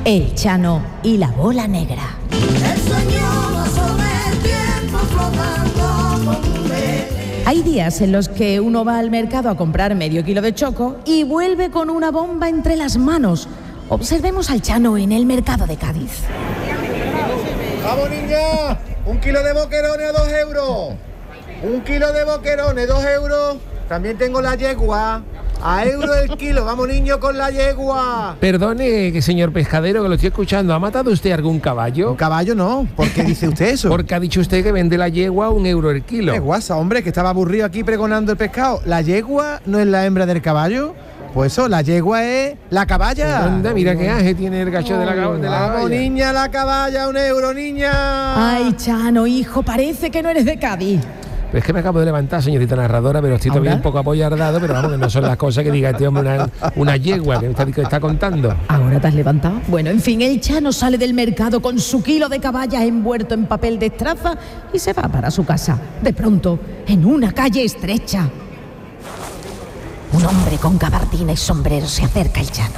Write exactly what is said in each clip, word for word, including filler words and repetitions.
El Chano y la bola negra. El sueño sobre el tiempo flotando con un vele. Hay días en los que uno va al mercado a comprar medio kilo de choco y vuelve con una bomba entre las manos. Observemos al Chano en el mercado de Cádiz. ¡Vamos, niña! Un kilo de boquerones a dos euros. Un kilo de boquerones, dos euros. También tengo la yegua. A euro el kilo. Vamos, niño, con la yegua. Perdone, que señor pescadero, que lo estoy escuchando. ¿Ha matado usted algún caballo? Un caballo no. ¿Por qué dice usted eso? Porque ha dicho usted que vende la yegua a un euro el kilo. ¿Qué guasa, hombre? Que estaba aburrido aquí pregonando el pescado. ¿La yegua no es la hembra del caballo? Pues eso, la yegua es la caballa. Anda, mira qué aje tiene el gacho de la, cab- de la Vamos, caballa. niña, la caballa, un euro, niña. Ay, Chano, hijo, parece que no eres de Cádiz. Pero es que me acabo de levantar, señorita narradora, pero estoy todavía ¿Ahora? un poco apoyardado, pero vamos, que no son las cosas que diga este hombre, una, una yegua que está, que está contando. ¿Ahora te has levantado? Bueno, en fin, el Chano sale del mercado con su kilo de caballas envuelto en papel de estraza y se va para su casa. De pronto, en una calle estrecha, un hombre con gabardina y sombrero se acerca al Chano.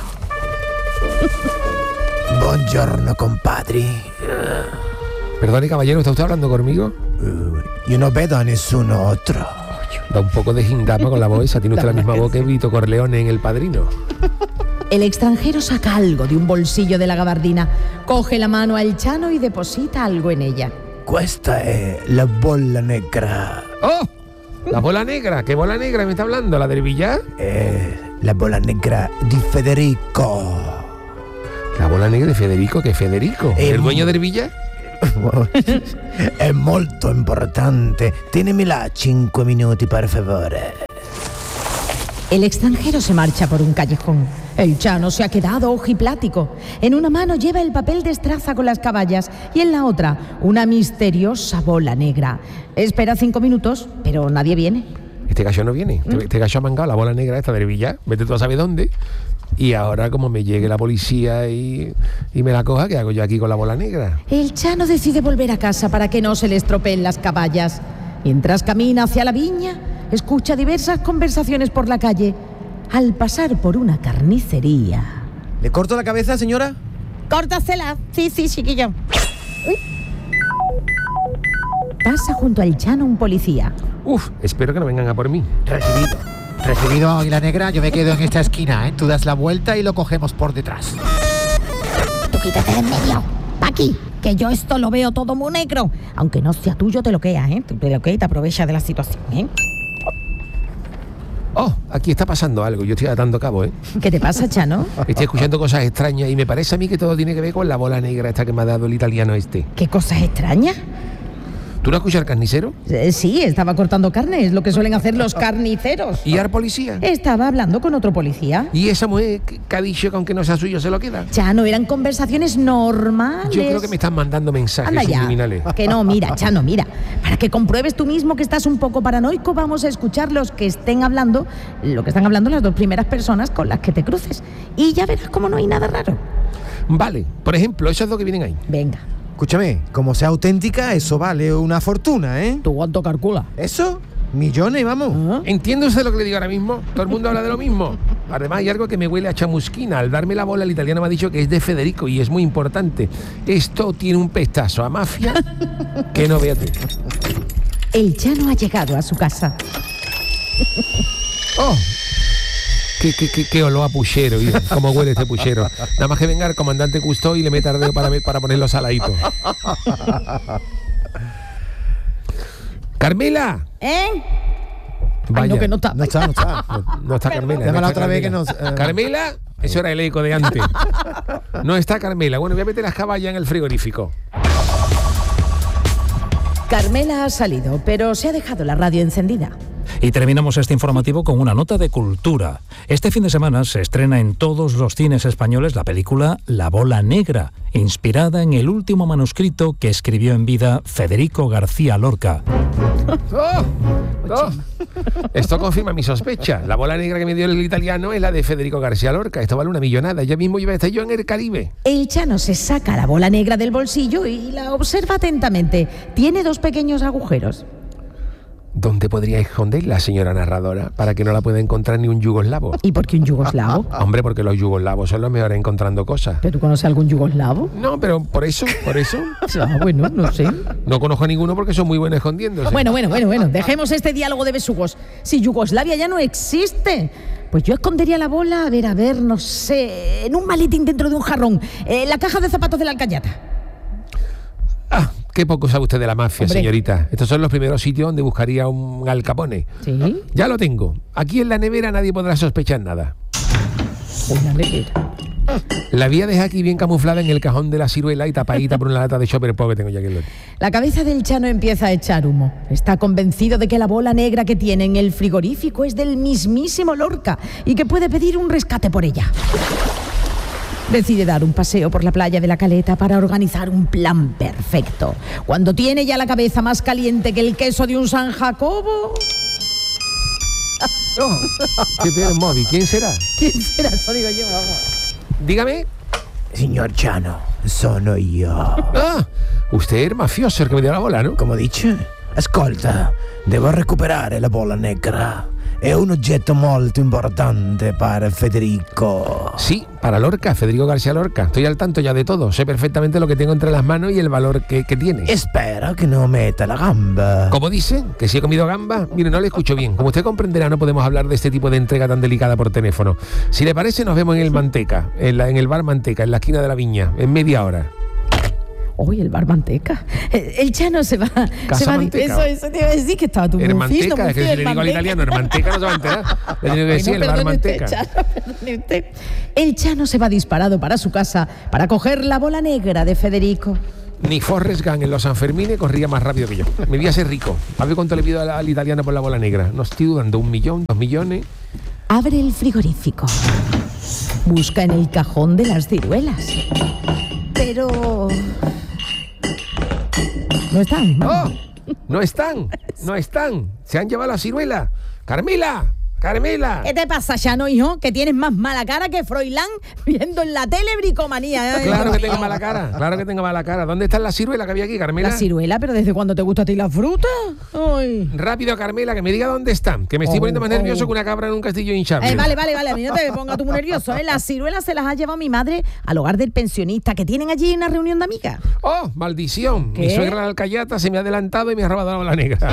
Buongiorno, compadre. Perdone, caballero, ¿está usted hablando conmigo? Uh, yo no vedo a nessun otro. Da un poco de gindama con la voz esa. Tiene usted la misma voz que Vito Corleone en El Padrino. El extranjero saca algo de un bolsillo de la gabardina, coge la mano al Chano y deposita algo en ella. Questa è la bolla negra. ¡Oh! La bola negra. ¿Qué bola negra me está hablando? ¿La del billar? Eh, la bolla negra di Federico. La bola negra de Federico. ¿Qué Federico? Eh, ¿El dueño del billar? È molto importante. Tienimela cinque minuti, per favore. El extranjero se marcha por un callejón. El Chano se ha quedado ojiplático. En una mano lleva el papel de estraza con las caballas y en la otra una misteriosa bola negra. Espera cinco minutos, pero nadie viene. Este gallo no viene. Este, este gallo ha mangado la bola negra esta del billar. Vete tú a saber dónde. Y ahora, como me llegue la policía y, y me la coja, ¿qué hago yo aquí con la bola negra? El Chano decide volver a casa para que no se le estropeen las caballas. Mientras camina hacia la viña, escucha diversas conversaciones por la calle. Al pasar por una carnicería... ¿Le corto la cabeza, señora? ¡Córtasela! Sí, sí, chiquillo. Uy. Pasa junto al Chano un policía. Uf, espero que no vengan a por mí. Recibido. Recibido, Águila Negra. Yo me quedo en esta esquina, ¿eh? Tú das la vuelta y lo cogemos por detrás. Tú quítate de en medio. Pa' aquí, que yo esto lo veo todo muy negro. Aunque no sea tuyo, te lo queda, ¿eh? Te lo queda y te aprovecha de la situación, ¿eh? Oh, aquí está pasando algo. Yo estoy atando cabo, ¿eh? ¿Qué te pasa, Chano? Estoy escuchando cosas extrañas y me parece a mí que todo tiene que ver con la bola negra esta que me ha dado el italiano este. ¿Qué cosas extrañas? ¿Tú no escuchas al carnicero? Eh, sí, estaba cortando carne, es lo que suelen hacer los carniceros. ¿Y al policía? Estaba hablando con otro policía. ¿Y esa mujer que que ha dicho que aunque no sea suyo se lo queda? Chano, eran conversaciones normales. Yo creo que me están mandando mensajes Anda ya, subliminales. que no, mira, Chano, mira. Para que compruebes tú mismo que estás un poco paranoico, vamos a escuchar los que estén hablando, lo que están hablando las dos primeras personas con las que te cruces. Y ya verás cómo no hay nada raro. Vale, por ejemplo, esos dos que vienen ahí. Venga. Escúchame, como sea auténtica, eso vale una fortuna, ¿eh? ¿Tú cuánto calculas? ¿Eso? Millones, vamos. ¿Entiende usted lo que le digo ahora mismo? Todo el mundo habla de lo mismo. Además hay algo que me huele a chamusquina. Al darme la bola el italiano me ha dicho que es de Federico y es muy importante. Esto tiene un pestazo a mafia que no vea tú. El Chano ha llegado a su casa. ¡Oh! Qué, qué, qué, qué olor a puchero, mira, cómo huele este puchero. Nada más que venga el comandante Cousteau y le meta el dedo para, para ponerlo saladito. ¡Carmela! ¿Eh? Vaya. Ay, no, que no está. No está, no está. No, no está Carmela. Llámala no está otra vez que Carmela. nos, eh. Carmela, eso era el eco de antes. No está Carmela. Bueno, voy a meter las caballas en el frigorífico. Carmela ha salido, pero se ha dejado la radio encendida. Y terminamos este informativo con una nota de cultura. Este fin de semana se estrena en todos los cines españoles la película La Bola Negra, inspirada en el último manuscrito que escribió en vida Federico García Lorca. ¡Oh! ¡Oh! Esto confirma mi sospecha. La bola negra que me dio el italiano es la de Federico García Lorca. Esto vale una millonada. Ya mismo iba a estar yo en el Caribe. El Chano se saca la bola negra del bolsillo y la observa atentamente. Tiene dos pequeños agujeros. ¿Dónde podría esconderla, señora narradora, para que no la pueda encontrar ni un yugoslavo? ¿Y por qué un yugoslavo? Hombre, porque los yugoslavos son los mejores encontrando cosas. ¿Pero tú conoces algún yugoslavo? No, pero por eso, por eso. Ah, bueno, no sé. No conozco a ninguno porque son muy buenos escondiéndose. Bueno, bueno, bueno, bueno. Dejemos este diálogo de besugos. Si Yugoslavia ya no existe, pues yo escondería la bola, a ver, a ver, no sé, en un maletín dentro de un jarrón, en la caja de zapatos de la Alcayata. Ah, qué poco sabe usted de la mafia, Hombre. señorita. Estos son los primeros sitios donde buscaría un Al Capone. ¿Sí? Ya lo tengo. Aquí en la nevera nadie podrá sospechar nada. Una nevera. La voy a dejar aquí bien camuflada en el cajón de la ciruela y tapadita por una lata de Shopper Pop que tengo ya aquí en el... La cabeza del Chano empieza a echar humo. Está convencido de que la bola negra que tiene en el frigorífico es del mismísimo Lorca y que puede pedir un rescate por ella. Decide dar un paseo por la playa de la Caleta para organizar un plan perfecto. Cuando tiene ya la cabeza más caliente que el queso de un San Jacobo... Oh, ¿qué tiene el móvil? ¿Quién será? ¿Quién será? Eso digo yo, vamos. Dígame. Signor Chano, sono io. Ah, usted es mafioso, el que me dio la bola, ¿no? Come dice? Ascolta, devo recuperare la bola negra. È un oggetto molto importante para Federico. Sí, para Lorca, Federico García Lorca. Estoy al tanto ya de todo. Sé perfectamente lo que tengo entre las manos y el valor que, que tiene. Espero que no meta la gamba. ¿Cómo dice? ¿Que si he comido gamba? Mire, no le escucho bien. Como usted comprenderá, no podemos hablar de este tipo de entrega tan delicada por teléfono. Si le parece, nos vemos en el Manteca, en, la, en el bar Manteca, en la esquina de la Viña, en media hora. Uy, el bar Manteca. El Chano se va... Casa se va Manteca. Eso, eso te iba a decir que estaba tu El mufis, Manteca, no es que mufis, si el le digo al Manteca. italiano, el Manteca no se va a enterar. Le tengo que decir Bueno, el bar perdone usted, Manteca. Chano, perdone usted. El Chano se va disparado para su casa para coger la bola negra de Federico. Ni Forrest Gump en los Sanfermines corría más rápido que yo. Me voy a ser rico. A ver cuánto le pido al, al italiano por la bola negra. No estoy dudando, un millón, dos millones. Abre el frigorífico. Busca en el cajón de las ciruelas. Pero... no están. ¿no? ¡Oh! No están, no están. Se han llevado la ciruela. Carmela, Carmela. ¿Qué te pasa, Chano, hijo? Que tienes más mala cara que Froilán viendo en la tele bricomanía. ¿eh? Claro que tengo mala cara, claro que tengo mala cara. ¿Dónde está la ciruela que había aquí, Carmela? La ciruela, pero ¿desde cuándo te gusta a ti la fruta? Ay. Rápido, Carmela, que me diga dónde están. Que me estoy Oh, poniendo más nervioso oh. que una cabra en un castillo hinchable. Eh, vale, vale, vale, a mí no te pongas tú muy nervioso, ¿eh? Las ciruelas se las ha llevado mi madre al hogar del pensionista que tienen allí una reunión de amigas. ¡Oh, maldición! ¿Qué? Mi suegra la alcayata se me ha adelantado y me ha robado la bola negra.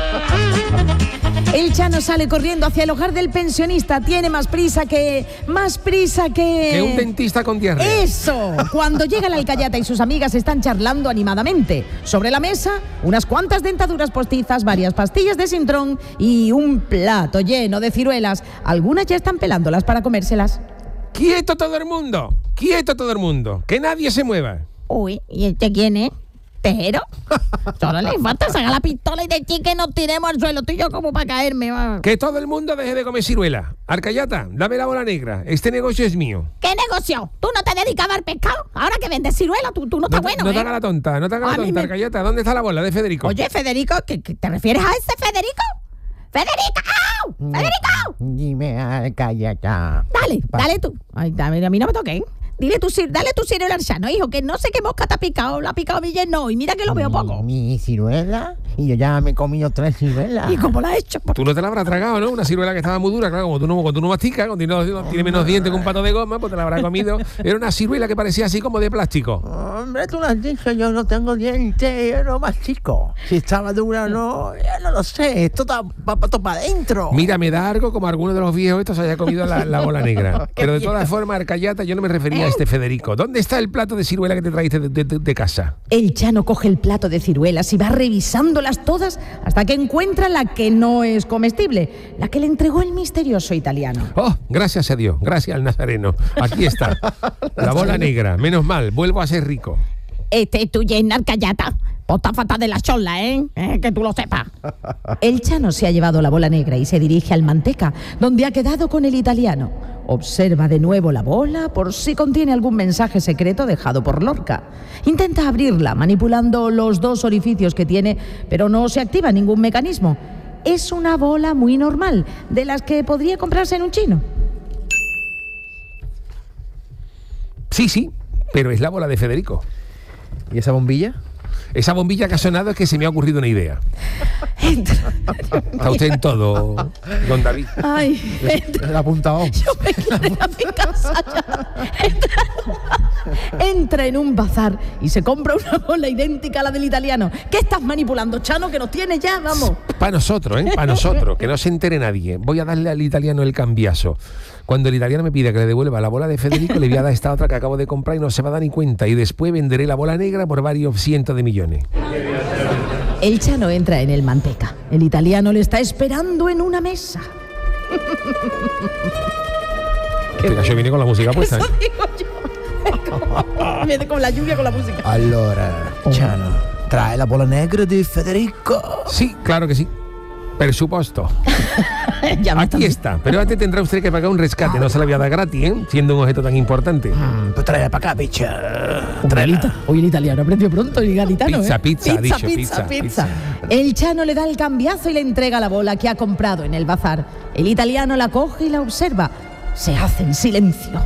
El Chano sale corriendo hacia el hogar del pensionista. Tiene más prisa que... más prisa que... Que un dentista con diarrea. ¡Eso! Cuando llega la Alcayata y sus amigas están charlando animadamente. Sobre la mesa, unas cuantas dentaduras postizas, varias pastillas de Sintrón y un plato lleno de ciruelas. Algunas ya están pelándolas para comérselas. ¡Quieto todo el mundo! ¡Quieto todo el mundo! ¡Que nadie se mueva! Uy, ¿y este quién es? ¿Tejero? Solo le falta sacar la pistola y decir que nos tiremos al suelo. Tú y yo como para caerme. Va. Que todo el mundo deje de comer ciruela. Alcayata, dame la bola negra. Este negocio es mío. ¿Qué negocio? ¿Tú no te dedicabas al pescado? Ahora que vendes ciruela, tú, tú no estás No, te- bueno, no te ¿eh? hagas la tonta, no te hagas A la mí tonta, me- Alcayata. ¿Dónde está la bola de Federico? Oye, Federico, ¿qué, qué te refieres a ese Federico? ¡Federico! ¡Federico! Dime, Alcayata. Dale, dale tú. Ay, dame, a mí no me toques. Dile tu, cir- dale tu ciruela al Chano, hijo, que no sé qué mosca te ha picado. La ha picado mi yerno y mira que lo veo poco. Mi ciruela. Y yo ya me he comido tres ciruelas. ¿Y cómo la has hecho? Tú no te la habrás tragado, ¿no? Una ciruela que estaba muy dura, claro, como tú no, cuando tú no masticas, cuando no, no tiene menos dientes que un pato de goma, pues te la habrás comido. Era una ciruela que parecía así como de plástico. Hombre, tú lo has dicho, yo no tengo dientes, yo no mastico. Si estaba dura o no, ya no lo sé. Esto está para adentro. Mira, me da algo como alguno de los viejos estos haya comido la, la bola negra. Pero de todas formas, Alcayata, yo no me refería a este Federico. ¿Dónde está el plato de ciruela que te trajiste de, de- de casa? El Chano coge el plato de ciruelas y va revisándolas todas hasta que encuentra la que no es comestible, la que le entregó el misterioso italiano. Oh, gracias a Dios, gracias al Nazareno. Aquí está, la bola negra. Menos mal, vuelvo a ser rico. Este es tu llena, Alcayata. Bota fatal de la chola, ¿eh? ¿eh? Que tú lo sepas. El Chano se ha llevado la bola negra y se dirige al Manteca, donde ha quedado con el italiano. Observa de nuevo la bola por si contiene algún mensaje secreto dejado por Lorca. Intenta abrirla manipulando los dos orificios que tiene, pero no se activa ningún mecanismo. Es una bola muy normal, de las que podría comprarse en un chino. Sí, sí, pero es la bola de Federico. ¿Y esa bombilla? Esa bombilla que ha sonado es que se me ha ocurrido una idea. Está usted en todo, don David. Ay, entra, El apuntado. yo me quiero ir a mi casa ya. Entra, entra en un bazar y se compra una bola idéntica a la del italiano. ¿Qué estás manipulando, Chano? Que nos tiene ya, vamos. Para nosotros, ¿eh? Para nosotros, que no se entere nadie. Voy a darle al italiano el cambiazo. Cuando el italiano me pida que le devuelva la bola de Federico, le voy a dar esta otra que acabo de comprar y no se va a dar ni cuenta. Y después venderé la bola negra por varios cientos de millones. El Chano entra en el Manteca. El italiano le está esperando en una mesa. Este gallo viene con la música puesta, ¿eh? Eso digo yo. Viene con la lluvia, con la música. Allora, Chano, trae la bola negra di Federico. Sí, claro que sí. Presupuesto. Ya me Aquí está. Pero antes tendrá usted que pagar un rescate. No se la voy a dar gratis, ¿eh? Siendo un objeto tan importante. Mm, pues tráela para acá, picha. Tráela. Hoy el italiano aprendió pronto, el gaditano, Pizza, ¿eh? pizza, ha dicho, pizza, pizza, pizza. El Chano le da el cambiazo y le entrega la bola que ha comprado en el bazar. El italiano la coge y la observa. Se hace en silencio.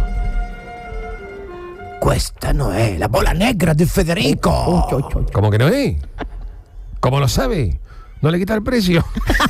Questa no è la bola negra di Federico. ¿Cómo que no es? ¿Cómo lo sabe? ¿No le quita el precio?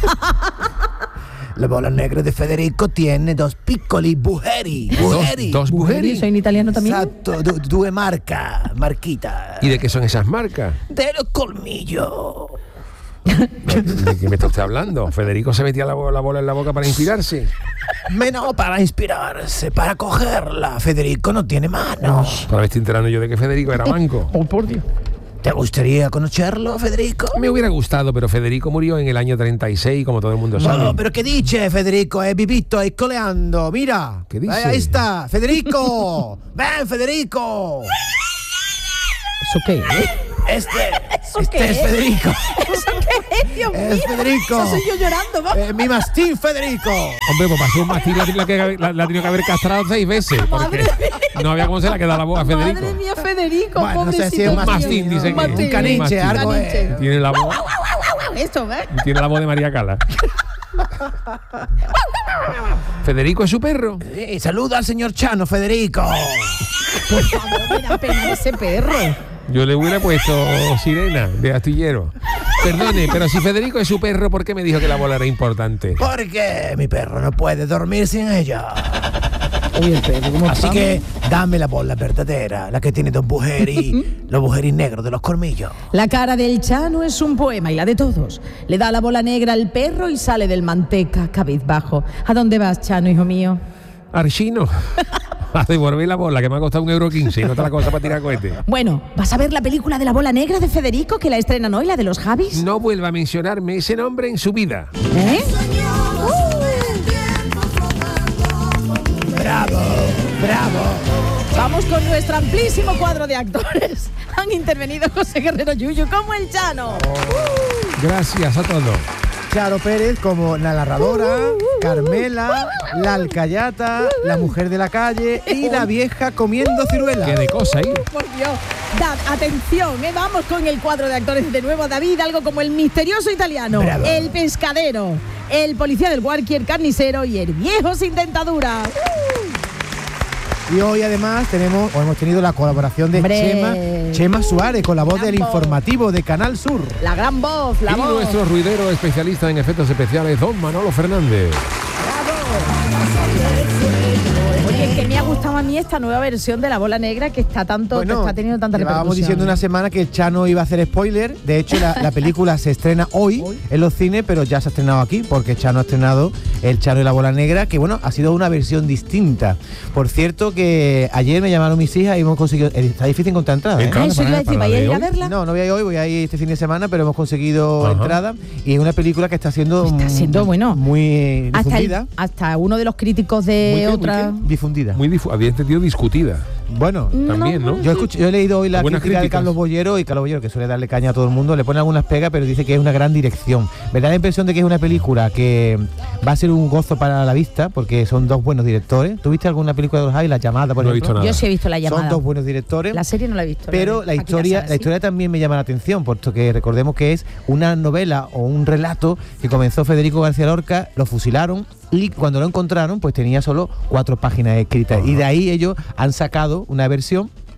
La bola negra di Federico tiene dos piccoli bucheri. Bucheri. Dos, dos mujeres. ¿Soy en italiano también? Esatto, du- due marca, marchita. ¿Y de qué son esas marcas? Del colmillo. ¿De qué me está usted hablando? Federico se metía la, bo- la bola en la boca para inspirarse. Menos para inspirarse, para cogerla. Federico no tiene manos. Para me estoy enterando yo de que Federico era manco. Oh, por Dios. ¿Te gustaría conocerlo, Federico? Me hubiera gustado, pero Federico murió en el año treinta y seis, como todo el mundo sabe. No, pero ¿qué dice Federico? È vivito, è coleando, mira. ¿Qué dice? Ahí, ahí está, Federico. Ven, Federico. ¿Eso qué es? Este, ¿Eso este qué es es? Federico. ¿Eso qué es, Dios mío? Es Federico. Eso soy yo llorando, vamos. Eh, mi mastín Federico. Hombre, pues pasó un mastín, la, la, que- la, la ha tenido que haber castrado seis veces. Porque Madre mía. no había cómo se la quedado la boca a Federico. Madre mía, Federico, Bueno, no sé pobrecito si es un mío. mastín, dice que- mastín. Un caniche, mastín. algo Caniche. es. Tiene la voz, Esto, ¿ves? tiene la voz de María Cala. Federico es su perro. Sí, saluda al señor Chano, Federico. Por favor, me da pena ese perro. Yo le hubiera puesto sirena de astillero. Perdone, pero si Federico es su perro, ¿por qué me dijo que la bola era importante? Porque mi perro no puede dormir sin ella. Uy, el perro, ¿cómo Así está? que dame la bola verdadera, la que tiene dos bujeri, los bujeris negros de los colmillos. La cara del Chano es un poema y la de todos. Le da la bola negra al perro y sale del Manteca cabizbajo. ¿A dónde vas, Chano, hijo mío? Archino. A devolver la bola, que me ha costado un euro quince y no otra cosa para tirar cohetes. Bueno, ¿vas a ver la película de la bola negra de Federico que la estrenan hoy, la de los Javis? No vuelva a mencionarme ese nombre en su vida. ¿Eh? ¡Bravo! ¡Bravo! Vamos con nuestro amplísimo cuadro de actores. Han intervenido José Guerrero Yuyu como el Chano. Gracias a todos. Charo Pérez como la narradora, Carmela, la alcayata, la mujer de la calle y la vieja comiendo ciruela. Qué de cosa ahí. Por Dios. Dad, atención, ¿eh? Vamos con el cuadro de actores de nuevo. David, algo como el misterioso italiano, Bravo. el pescadero, el policía del Guarqui, el carnicero y el viejo sin dentadura. Y hoy además tenemos, o hemos tenido la colaboración de Hombre. Chema, Chema Suárez con la voz del Gran voz. informativo de Canal Sur. La gran voz, la Y voz. nuestro ruidero especialista en efectos especiales, don Manolo Fernández. Oye, que me ha gustado a mí esta nueva versión de la bola negra que está tanto, que está teniendo tanta llevábamos repercusión. diciendo una semana que el Chano iba a hacer spoiler. De hecho, la, la película se estrena hoy en los cines, pero ya se ha estrenado aquí porque Chano ha estrenado El Chano y la bola negra, que bueno, ha sido una versión distinta. Por cierto, que ayer me llamaron mis hijas y hemos conseguido. Está difícil encontrar entradas. ¿eh? Entra- Ah, eso iba a decir, para ¿vaya a de ir a hoy? verla? No, no voy a ir hoy, voy a ir este fin de semana, pero hemos conseguido Ajá. entrada y es una película que está siendo Está siendo, mm, bueno, muy Hasta, el- difundida. hasta uno de los críticos Muy de qué, muy otra... Difundida. Muy difu- había entendido discutida. Bueno, También, ¿no? yo, escuché- yo he leído hoy la Buenas crítica de críticas. Carlos Bollero y Carlos Bollero, que suele darle caña a todo el mundo, le pone algunas pegas, pero dice que es una gran dirección. Me da la impresión de que es una película que va a ser un gozo para la vista, porque son dos buenos directores. ¿Tú viste alguna película de los Javi? La Llamada, por No he ejemplo. visto nada. Yo sí he visto la llamada. Son dos buenos directores. La serie no la he visto. Pero la Aquí historia, Sara, la sí. historia también me llama la atención, puesto que recordemos que es una novela o un relato que comenzó Federico García Lorca, lo fusilaron y cuando lo encontraron, pues tenía solo cuatro páginas escritas. Y de ahí ellos han sacado una versión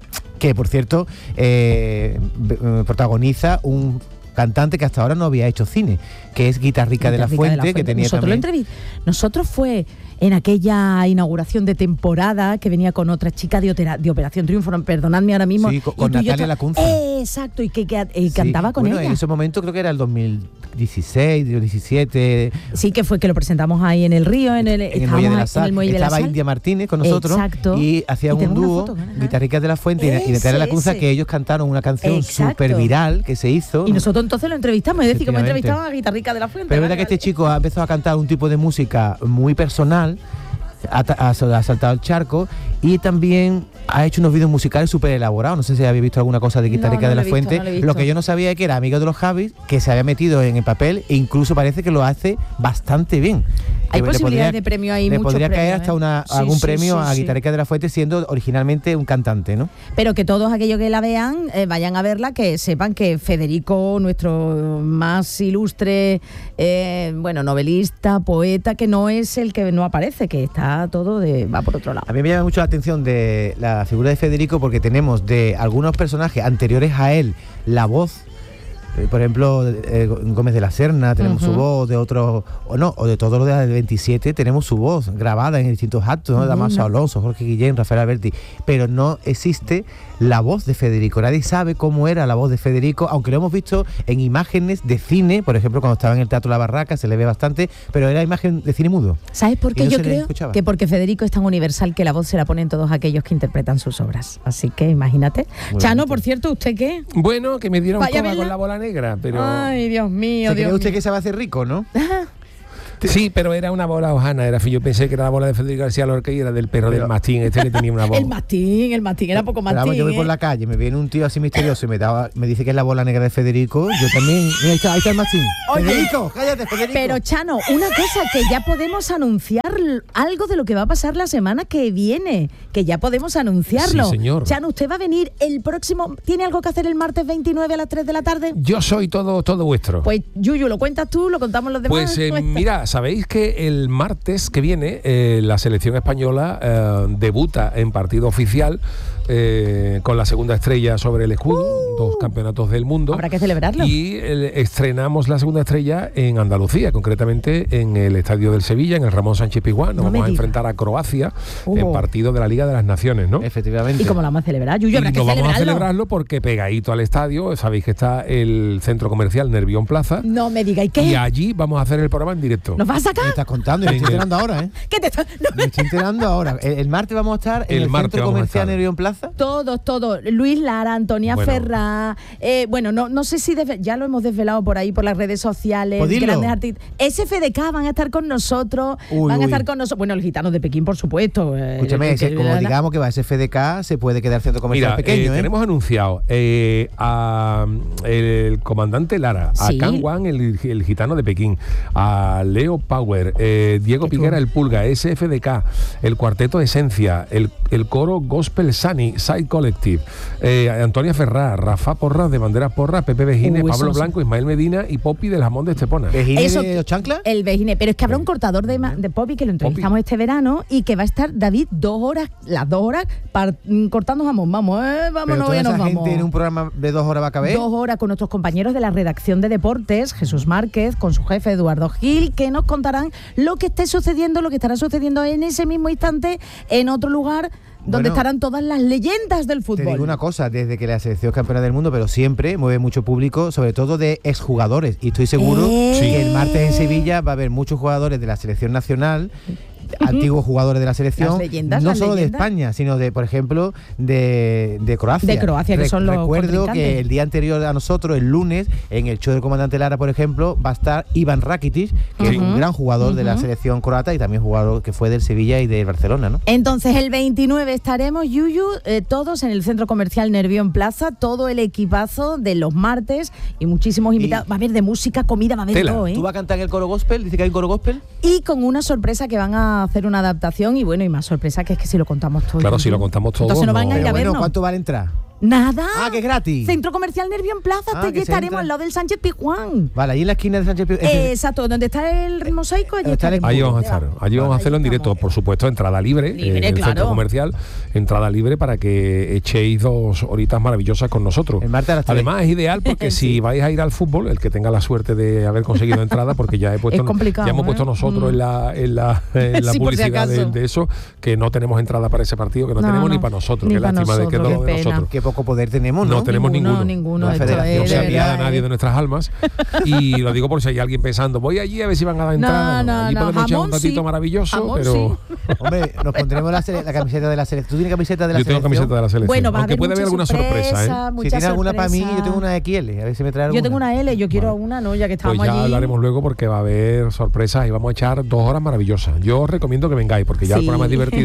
que por cierto eh, protagoniza un cantante que hasta ahora no había hecho cine, que es Guitarrica de la Fuente, de la Fuente que tenía nosotros también... Lo nosotros fue en aquella inauguración de temporada que venía con otra chica de, opera, de Operación Triunfo, perdonadme ahora mismo. Sí, con, con Natalia Lacunza. Eh, exacto, y que, que eh, sí. cantaba con bueno, ella. En ese momento creo que era el dos mil dieciséis, diecisiete. Sí, que fue que lo presentamos ahí en el río, en el, en el Muelle de la Sal. En el Muelle Estaba de la Sal. India Martínez con nosotros. Exacto. Y hacían y un dúo, foto, ¿no? Guitarricas de la Fuente ese, y Natalia Lacunza, que ellos cantaron una canción súper viral que se hizo. Y nosotros entonces lo entrevistamos, es decir, como entrevistamos a Guitarrica de la Fuente. Pero es verdad que este chico ha empezado a cantar un tipo de música muy personal, ha, ha, ha saltado el charco y también ha hecho unos vídeos musicales súper elaborados. No sé si habéis visto alguna cosa de Guitarrica no, no de la visto, Fuente. No lo que yo no sabía es que era amigo de los Javis, que se había metido en el papel e incluso parece que lo hace bastante bien. Hay le posibilidades podría, de premio ahí. Le muchos podría premios, caer hasta ¿eh? una, sí, algún sí, premio sí, a sí. Guitarrica de la Fuente siendo originalmente un cantante, ¿no? Pero que todos aquellos que la vean, eh, vayan a verla, que sepan que Federico, nuestro más ilustre, eh, bueno, novelista, poeta, que no es el que no aparece, que está todo de va por otro lado. A mí me llama mucho la atención de la figura de Federico porque tenemos de algunos personajes anteriores a él la voz. Por ejemplo, eh, Gómez de la Serna, tenemos uh-huh. su voz, de otros, o no, o de todos los de la veintisiete tenemos su voz grabada en distintos actos, ¿no? Uh-huh. Damaso Alonso, Jorge Guillén, Rafael Alberti, pero no existe la voz de Federico. Nadie sabe cómo era la voz de Federico, aunque lo hemos visto en imágenes de cine, por ejemplo, cuando estaba en el Teatro La Barraca, se le ve bastante, pero era imagen de cine mudo. ¿Sabes por qué? No yo creo que porque Federico es tan universal que la voz se la ponen todos aquellos que interpretan sus obras. Así que imagínate. Muy Chano, bonito. Por cierto, ¿usted qué? Bueno, que me dieron Vaya coma con la bola negra, pero... Ay, Dios mío, ¿Se Dios cree usted mío. que se va a hacer rico, no? Sí, pero era una bola hojana, era, yo pensé que era la bola de Federico García Lorca y era del perro pero, del mastín, este que tenía una bola. El mastín, el mastín, era poco mastín. Vamos, yo voy ¿eh? por la calle, me viene un tío así misterioso y me, da, me dice que es la bola negra de Federico, yo también, mira, ahí está, ahí está el mastín. Oye, Federico, cállate, Federico. Pero Chano, una cosa, que ya podemos anunciar algo de lo que va a pasar la semana que viene, que ya podemos anunciarlo. Sí, señor. Chano, usted va a venir el próximo, ¿tiene algo que hacer el martes veintinueve a las tres de la tarde? Yo soy todo, todo vuestro. Pues Yuyu, ¿lo cuentas tú? ¿Lo contamos los demás? Pues eh, mira, sabéis que el martes que viene eh, la selección española eh, debuta en partido oficial eh, con la segunda estrella sobre el escudo, uh, dos campeonatos del mundo. Habrá que celebrarlo. Y eh, estrenamos la segunda estrella en Andalucía, concretamente en el Estadio del Sevilla, en el Ramón Sánchez Pizjuán. Nos no vamos a enfrentar a Croacia uh. en partido de la Liga de las Naciones, ¿no? Efectivamente. ¿Y cómo lo vamos a celebrar? Yuyu, habrá y que nos celebrarlo. Vamos a celebrarlo porque pegadito al estadio, sabéis que está el centro comercial Nervión Plaza. No me digáis qué. Y allí vamos a hacer el programa en directo. ¿Nos vas a sacar? Me estás contando, me estoy enterando ahora, ¿eh? ¿Qué te está? No. Me estoy enterando ahora. El, el martes vamos a estar en el, el centro comercial Nervión Plaza. Todos, todos. Luis Lara, Antonia bueno. Ferrá. Eh, bueno, no, no sé si desve- ya lo hemos desvelado por ahí por las redes sociales. Pues grandes artistas. S F D K van a estar con nosotros. Uy, van a uy. estar con nosotros. Bueno, el gitano de Pekín, por supuesto. Eh, Escúchame, que, que, como digamos que va a S F D K, se puede quedar centro comercial Mira, pequeño, eh, ¿eh? tenemos anunciado eh, a el comandante Lara, sí. a Can Wan, el, el gitano de Pekín, a Leo Power, eh, Diego Qué Piquera, cool. el Pulga, S F D K, el Cuarteto Esencia, el, el coro Gospel Sunny, Side Collective, eh, Antonia Ferrá, Rafa Porras de Banderas Porras, Pepe Vejines, Uh, Pablo eso, Blanco, Ismael Medina y Popi del Jamón de Estepona. ¿Vejines Eso- de los chanclas? El Vejine, pero es que habrá un cortador de, ma- de Poppy que lo entrevistamos Poppy. este verano y que va a estar David dos horas, las dos horas, par- mm, cortando jamón. Vamos, eh, Pero vámonos, toda ya nos esa vamos. gente en un programa de dos horas va a caber. Dos horas con nuestros compañeros de la redacción de deportes, Jesús Márquez, con su jefe Eduardo Gil, que nos contarán lo que esté sucediendo, lo que estará sucediendo en ese mismo instante, en otro lugar donde Bueno, estarán todas las leyendas del Te fútbol. digo una cosa, desde que la selección es campeona del mundo, pero siempre mueve mucho público, sobre todo de exjugadores. Y estoy seguro Eh. que el martes en Sevilla va a haber muchos jugadores de la selección nacional, antiguos jugadores de la selección, Las leyendas, no las solo leyendas. de España, sino de, por ejemplo, de, de Croacia. De Croacia, que son los Recuerdo contrincantes. que el día anterior a nosotros, el lunes, en el show del comandante Lara, por ejemplo, va a estar Iván Rakitic, que es un gran jugador de la selección croata y también jugador que fue del Sevilla y del Barcelona, ¿no? Entonces el veintinueve estaremos, Yuyu, eh, todos en el Centro Comercial Nervión Plaza, todo el equipazo de los martes y muchísimos invitados. Va a haber de música, comida, va a haber Tela. todo, ¿eh? ¿Tú vas a cantar en el coro gospel? Dice que hay un coro gospel. Y con una sorpresa que van a hacer una adaptación y bueno, y más sorpresa que es que si lo contamos todo. Claro, Yuyu. si lo contamos todo, Entonces no van no- a ir Pero a bueno, vernos. ¿cuánto vale entrar? Nada. Ah, que es gratis. Centro Comercial Nervión Plaza, Ah, te- que que se estaremos entra. al lado del Sánchez Pizjuán. Vale, ahí en la esquina de Sánchez Pío. Eh, Exacto, donde está el mosaico, allí Está el estaremos. Allí vamos a estar, allí vamos a hacerlo en directo, por supuesto, entrada libre, Libre, en el claro. centro comercial, entrada libre para que echéis dos horitas maravillosas con nosotros. El martes a las tres. Además es ideal porque si vais a ir al fútbol, el que tenga la suerte de haber conseguido entrada, porque ya he puesto, Es complicado, ya hemos ¿eh? puesto nosotros Mm. en la, en la, en la Sí, por si publicidad de, acaso. de eso, que no tenemos entrada para ese partido, que no, No, tenemos no. ni para nosotros, Ni qué pa' lástima de que nosotros, no qué de pena. nosotros. Qué poco poder tenemos, ¿no? No tenemos ninguno. Ninguno, La esto federación es No de se envía verdad, a nadie ¿eh? de nuestras almas y lo digo por si hay alguien pensando voy allí a ver si van a dar No, entrada. no, allí no, podemos echar un jamón ratito sí. maravilloso, Jamón pero sí. Hombre, nos pondremos la, sele- la camiseta de la selección. ¿Tú tienes camiseta de la yo tengo selección? camiseta de la selección. Bueno, va a aunque haber puede haber alguna mucha sorpresa, ¿eh? Si mucha tienes alguna para mí, sorpresa. yo tengo una X L. A ver si me trae alguna. Yo tengo una L, yo quiero una, ¿no? Ya que Pues estamos ya allí. hablaremos luego porque va a haber sorpresas y vamos a echar dos horas maravillosas. Yo os recomiendo que vengáis porque ya el Sí. programa es divertido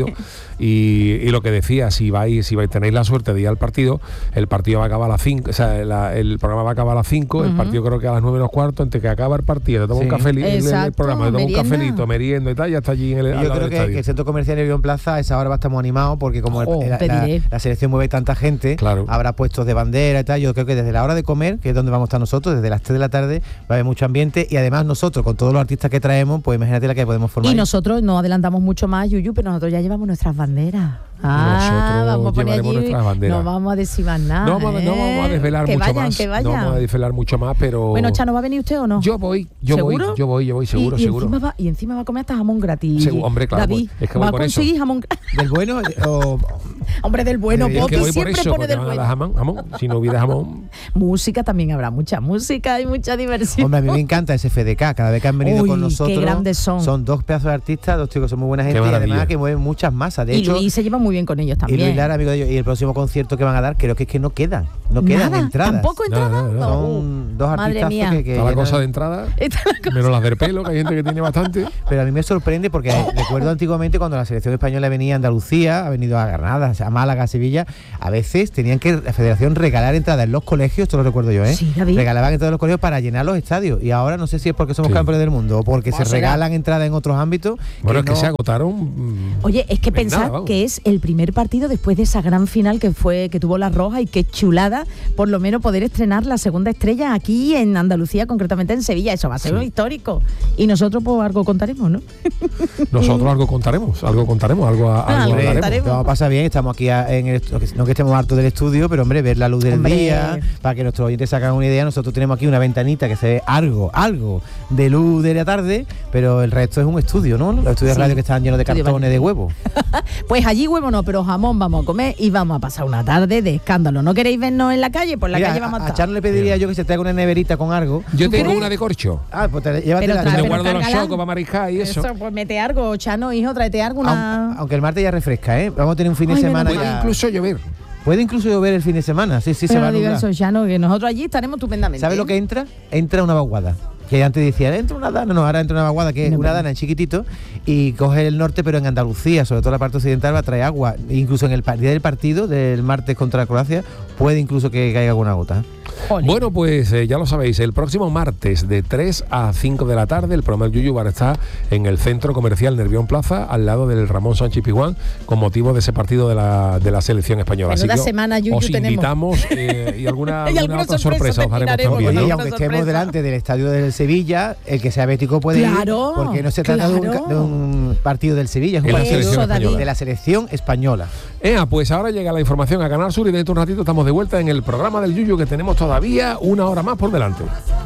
y, y lo que decía, si vais, si vais, tenéis la suerte de ir al partido, el partido va a acabar a las cinco, o sea, la- el programa va a acabar a las cinco, el Ujú. partido creo que a las nueve menos cuarto, entre que acaba el partido, te tomo Sí. un café, el, el Exacto, programa, te tomo un merienda. cafelito, merienda y tal, ya está allí en el, Y al yo lado creo del que, estadio. que el Centro Comercial Nervión Plaza a esa hora va a estar muy animado porque como el- Oh, la, la- pediré. la selección mueve tanta gente, Claro. habrá puestos de bandera y tal. Yo creo que desde la hora de comer, que es donde vamos a estar nosotros, desde las tres de la tarde va a haber mucho ambiente y además nosotros con todos los artistas que traemos, pues imagínate la que podemos formar. Y nosotros no adelantamos mucho más, Yuyu, pero nosotros ya llevamos nuestras banderas. Ah, Nosotros vamos a poner llevaremos allí. nuestras banderas. No vamos a decir más nada. No, vamos- no ¿eh? vamos a desvelar que mucho vayan, más. Que vayan, No vamos a desvelar mucho más, pero. Bueno, Chano, ¿va a venir usted o no? Yo voy, yo ¿Seguro? voy, yo voy, yo voy, seguro, y, y seguro. Encima va, y encima va a comer hasta jamón gratis. Seguro, hombre, claro, David, pues, es que voy va a por eso. conseguir jamón gratis. ¿Del bueno o...? Hombre, del bueno, Es que Es Poppy que voy por siempre eso, pone porque del van a bueno. dar jamón, jamón. Si no hubiera jamón. Música también habrá, mucha música y mucha diversión. Hombre, a mí me encanta ese F D K. Cada vez que han venido Uy, con qué nosotros, grandes son. dos pedazos de artistas, dos chicos que son muy buena gente y maravilla. además que mueven muchas masas. De y hecho, Luis se lleva muy bien con ellos y también. Luis Lara, amigo de ellos, y el próximo concierto que van a dar, creo que es que no quedan, no quedan Nada, entradas. ¿Tampoco Nada, entradas? nada, nada. No. Son dos Madre artistazos mía. que, que Está la llenan- cosa de entrada, Esta es la cosa. menos las del pelo, que hay gente que tiene bastante. Pero a mí me sorprende porque recuerdo antiguamente cuando la selección española venía a Andalucía, ha venido a Granada, a Málaga, a Sevilla, a veces tenían que la federación regalar entradas en los colegios, esto lo recuerdo yo, ¿eh? Sí, David. Regalaban entradas en los colegios para llenar los estadios y ahora no sé si es porque somos Sí. campeones del mundo o porque se será? regalan entradas en otros ámbitos. Bueno, es que no- se agotaron. mm, Oye, es que en pensar nada, vamos. que es el primer partido después de esa gran final que fue que tuvo la Roja y qué chulada, por lo menos poder estrenar la segunda estrella aquí en Andalucía, concretamente en Sevilla. Eso va a ser un histórico. Y nosotros pues algo contaremos, ¿no? Nosotros algo contaremos, algo contaremos, algo, a- Ah, algo algo Hombre, hablaremos. contaremos. lo vamos a pasar bien, estamos aquí a- en el, no que estemos hartos del estudio, pero hombre, ver la luz del Hombre. día, para que nuestros oyentes se hagan una idea. Nosotros tenemos aquí una ventanita que se ve algo, algo de luz de la tarde, pero el resto es un estudio, ¿no? Los estudios Sí. de radio que están llenos de Estudio cartones de huevo. Pues allí huevo no, pero jamón vamos a comer y vamos a pasar una tarde de escándalo. ¿No queréis vernos en la calle? Por la Mira, calle vamos a a, a estar. Chano le pediría yo que se traiga una neverita con algo. Yo tengo crees? una de corcho. Ah, pues te, llévatela. Pero Donde Pero guardo los cárgala. chocos para mariscar y eso. Eso, pues mete algo, Chano, hijo, tráete algo, una... Aunque, aunque el martes ya refresca, ¿eh? Vamos a tener un fin de Ay, semana menos Puede ya. incluso llover. Puede incluso llover el fin de semana, sí, sí, se Pero va a diga nublar. eso, Chano, que nosotros allí estaremos estupendamente. ¿Sabes lo que entra? Entra una vaguada. Que antes decían, entra una dana, no, ahora entra una vaguada, que es No, una no. dana en chiquitito, y coge el norte, pero en Andalucía, sobre todo la parte occidental, va a traer agua. Incluso en el pa- día del partido, del martes contra Croacia, puede incluso que caiga alguna gota. ¿eh? Jolín. Bueno, pues eh, ya lo sabéis, el próximo martes de tres a cinco de la tarde, el programa del Yuyu va a estar en el Centro Comercial Nervión Plaza, al lado del Ramón Sánchez Pizjuán, con motivo de ese partido de la, de la selección española. Menuda Así que semana, Yuyu, os tenemos. invitamos eh, y alguna, Y alguna alguna otra sorpresa sorpresa os haremos terminaremos también. con Oye, y ¿no? alguna aunque estemos sorpresa. delante del estadio del Sevilla, el que sea bético puede Claro, ir, porque no se trata de, un, claro. ca- de un partido del Sevilla, es un Es la partido selección David. española. de la selección española. Ea, pues ahora llega la información a Canal Sur y dentro de un ratito estamos de vuelta en el programa del Yuyu, que tenemos todavía una hora más por delante.